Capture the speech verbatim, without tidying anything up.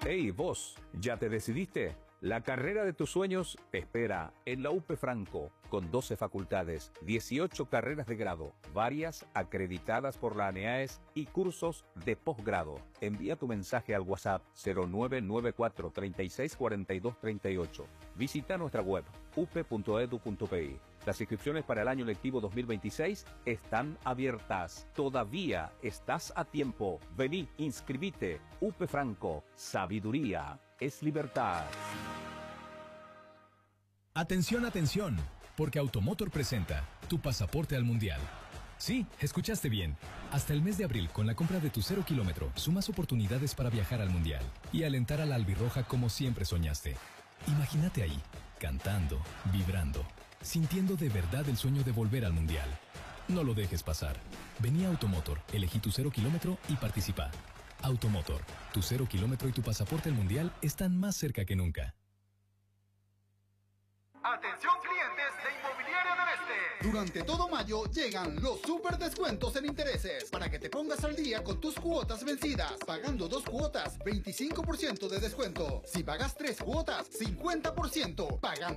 Hey, vos, ¿ya te decidiste? La carrera de tus sueños te espera en la U P Franco, con doce facultades, dieciocho carreras de grado, varias acreditadas por la ANEAES y cursos de posgrado. Envía tu mensaje al WhatsApp cero nueve nueve cuatro, treinta y seis, cuarenta y dos, treinta y ocho. Visita nuestra web u p punto edu punto p i. Las inscripciones para el año lectivo dos mil veintiséis están abiertas. Todavía estás a tiempo. Vení, inscribite. U P Franco. Sabiduría es libertad. Atención, atención, porque Automotor presenta tu pasaporte al Mundial. Sí, escuchaste bien. Hasta el mes de abril, con la compra de tu cero kilómetro, sumas oportunidades para viajar al Mundial y alentar a la albirroja como siempre soñaste. Imagínate ahí, cantando, vibrando, sintiendo de verdad el sueño de volver al Mundial. No lo dejes pasar. Vení a Automotor, elegí tu cero kilómetro y participa. Automotor, tu cero kilómetro y tu pasaporte al Mundial están más cerca que nunca. Atención clientes de Inmobiliaria del Este. Durante todo mayo llegan los super descuentos en intereses para que te pongas al día con tus cuotas vencidas. Pagando dos cuotas, veinticinco por ciento de descuento. Si pagas tres cuotas, cincuenta por ciento. Pagando